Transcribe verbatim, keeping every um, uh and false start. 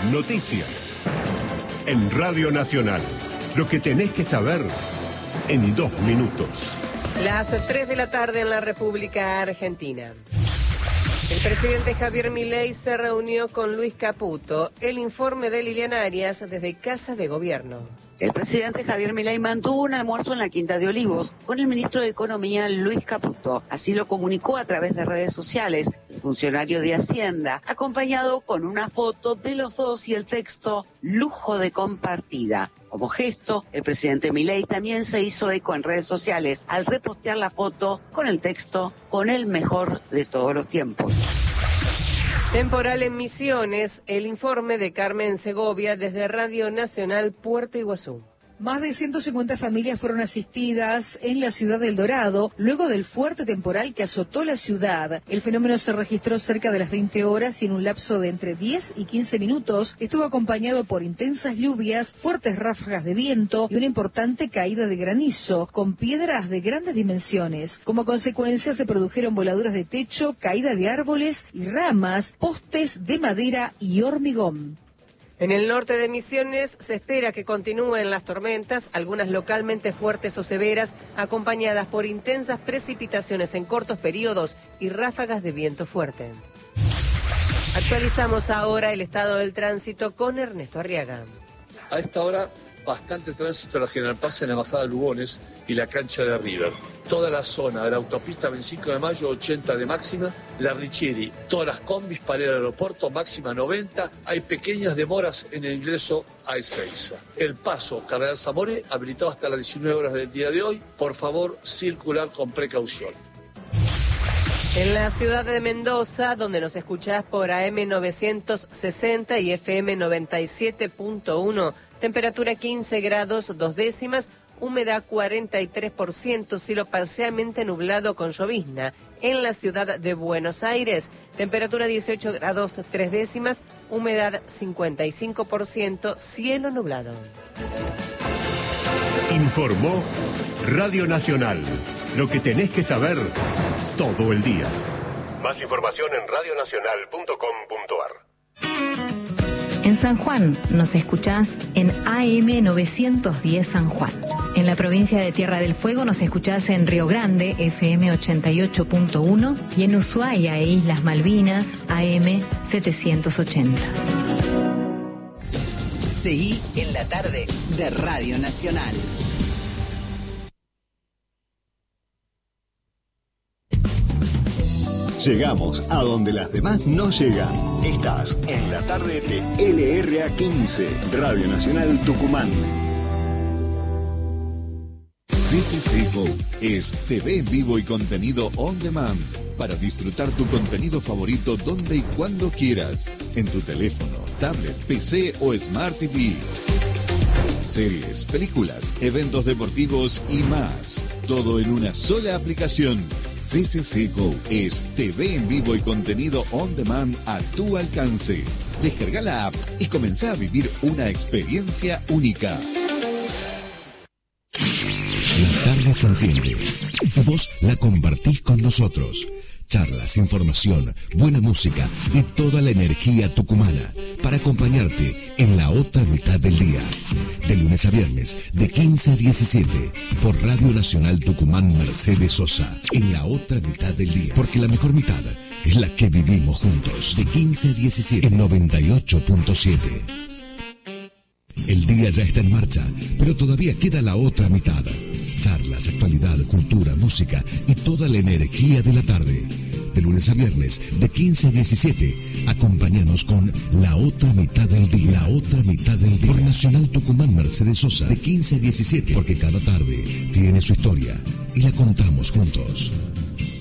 Noticias. En Radio Nacional. Lo que tenés que saber en dos minutos. Las tres de la tarde en la República Argentina. El presidente Javier Milei se reunió con Luis Caputo. El informe de Liliana Arias desde Casa de Gobierno. El presidente Javier Milei mantuvo un almuerzo en la Quinta de Olivos con el ministro de Economía Luis Caputo. Así lo comunicó a través de redes sociales el funcionario de Hacienda, acompañado con una foto de los dos y el texto "lujo de compartida". Como gesto, el presidente Milei también se hizo eco en redes sociales al repostear la foto con el texto "con el mejor de todos los tiempos". Temporal en Misiones, el informe de Carmen Segovia desde Radio Nacional Puerto Iguazú. Más de ciento cincuenta familias fueron asistidas en la ciudad del Dorado luego del fuerte temporal que azotó la ciudad. El fenómeno se registró cerca de las veinte horas y en un lapso de entre diez y quince minutos estuvo acompañado por intensas lluvias, fuertes ráfagas de viento y una importante caída de granizo con piedras de grandes dimensiones. Como consecuencia se produjeron voladuras de techo, caída de árboles y ramas, postes de madera y hormigón. En el norte de Misiones se espera que continúen las tormentas, algunas localmente fuertes o severas, acompañadas por intensas precipitaciones en cortos periodos y ráfagas de viento fuerte. Actualizamos ahora el estado del tránsito con Ernesto Arriaga. A esta hora, bastante tránsito en la General Paz en la bajada de Lugones y la cancha de River. Toda la zona de la autopista veinticinco de mayo, ochenta de máxima, la Richieri, todas las combis para ir al aeropuerto, máxima noventa, hay pequeñas demoras en el ingreso a Ezeiza. El paso Cardenal Zamore, habilitado hasta las diecinueve horas del día de hoy, por favor, circular con precaución. En la ciudad de Mendoza, donde nos escuchás por A M novecientos sesenta y F M noventa y siete punto uno, temperatura quince grados, dos décimas, humedad cuarenta y tres por ciento, cielo parcialmente nublado con llovizna. En la ciudad de Buenos Aires, temperatura dieciocho grados, tres décimas, humedad cincuenta y cinco por ciento, cielo nublado. Informó Radio Nacional. Lo que tenés que saber todo el día. Más información en radio nacional punto com punto a r. En San Juan nos escuchás en A M novecientos diez San Juan. En la provincia de Tierra del Fuego nos escuchás en Río Grande, F M ochenta y ocho punto uno, y en Ushuaia e Islas Malvinas, A M setecientos ochenta. Seguí en la tarde de Radio Nacional. Llegamos a donde las demás no llegan. Estás en la tarde de L R A quince, Radio Nacional Tucumán. C C C Go es T V en vivo y contenido on demand para disfrutar tu contenido favorito donde y cuando quieras, en tu teléfono, tablet, P C o Smart T V. Series, películas, eventos deportivos y más. Todo en una sola aplicación. C C C Go es T V en vivo y contenido on demand a tu alcance. Descarga la app y comenzá a vivir una experiencia única. La tarde se enciende y vos la compartís con nosotros. Charlas, información, buena música y toda la energía tucumana para acompañarte en la otra mitad del día. De lunes a viernes, de quince a diecisiete, por Radio Nacional Tucumán Mercedes Sosa. En la otra mitad del día, porque la mejor mitad es la que vivimos juntos. De quince a diecisiete, en noventa y ocho punto siete. El día ya está en marcha, pero todavía queda la otra mitad. Charlas, actualidad, cultura, música y toda la energía de la tarde. De lunes a viernes, de quince a diecisiete, acompáñanos con La Otra Mitad del Día. La Otra Mitad del Día. Por Nacional Tucumán Mercedes Sosa, de quince a diecisiete, porque cada tarde tiene su historia y la contamos juntos.